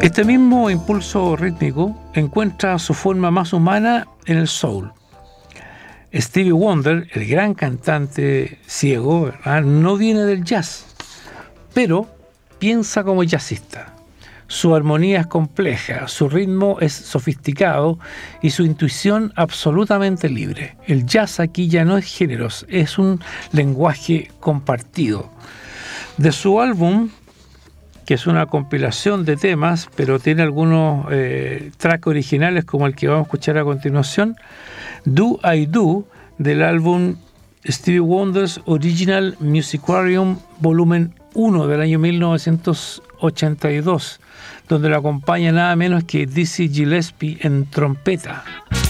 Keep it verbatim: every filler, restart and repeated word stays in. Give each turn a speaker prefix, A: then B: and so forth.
A: Este mismo impulso rítmico encuentra su forma más humana en el soul. Stevie Wonder, el gran cantante ciego, ¿verdad?, no viene del jazz, pero piensa como jazzista. Su armonía es compleja, su ritmo es sofisticado y su intuición absolutamente libre. El jazz aquí ya no es géneros, es un lenguaje compartido. De su álbum, que es una compilación de temas, pero tiene algunos eh, tracks originales como el que vamos a escuchar a continuación, Do I Do, del álbum Stevie Wonder's Original Musicarium Volumen uno del año mil novecientos ochenta y dos, donde lo acompaña nada menos que Dizzy Gillespie en trompeta.